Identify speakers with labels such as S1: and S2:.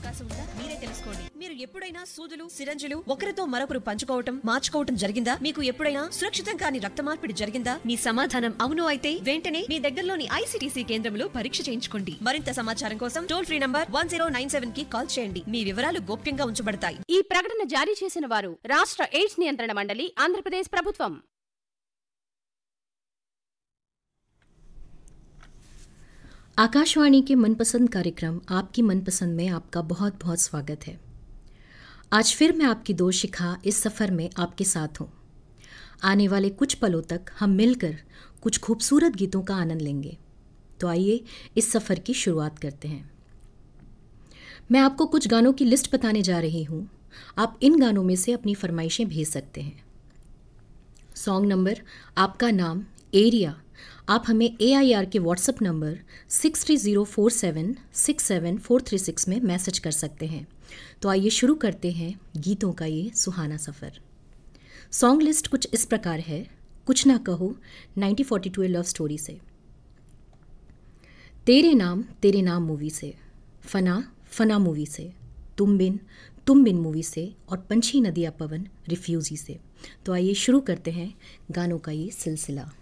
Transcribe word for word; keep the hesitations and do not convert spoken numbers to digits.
S1: అవకాశం ఉందా? మీరే తెలుసుకోండి. మీరు ఎప్పుడైనా సూదులు, సిరంజులు ఒకరితో మరొకరు పంచుకోవటం, మార్చుకోవటం జరిగిందా? మీకు ఎప్పుడైనా సురక్షితం కాని రక్త మార్పిడి జరిగిందా? మీ సమాధానం అవును అయితే వెంటనే మీ దగ్గరలోని ఐసీటీసీ కేంద్రంలో పరీక్ష చేయించుకోండి. మరింత సమాచారం కోసం toll free number one zero nine seven కి కాల్ చేయండి. మీ వివరాలు గోప్యంగా ఉంచబడతాయి.
S2: ఈ ప్రకటన జారీ చేసిన వారు రాష్ట్ర ఎయిడ్స్ నియంత్రణ మండలి, ఆంధ్రప్రదేశ్ ప్రభుత్వం.
S3: आकाशवाणी के मनपसंद कार्यक्रम आपकी मनपसंद में आपका बहुत बहुत स्वागत है। आज फिर मैं आपकी दोस्त शिखा इस सफ़र में आपके साथ हूँ। आने वाले कुछ पलों तक हम मिलकर कुछ खूबसूरत गीतों का आनंद लेंगे। तो आइए इस सफ़र की शुरुआत करते हैं। मैं आपको कुछ गानों की लिस्ट बताने जा रही हूँ। आप इन गानों में से अपनी फरमाइशें भेज सकते हैं। सॉन्ग नंबर, आपका नाम, एरिया आप हमें ए आई आर के WhatsApp number six three zero four seven six seven four three six में मैसेज कर सकते हैं। तो आइए शुरू करते हैं गीतों का ये सुहाना सफ़र। सॉन्ग लिस्ट कुछ इस प्रकार है। कुछ ना कहो नाइनटीन फोर्टी टू ए लव स्टोरी से, तेरे नाम तेरे नाम मूवी से, फना फना मूवी से, तुम बिन तुम बिन मूवी से और पंछी नदिया पवन रिफ्यूजी से। तो आइए शुरू करते हैं गानों का ये सिलसिला।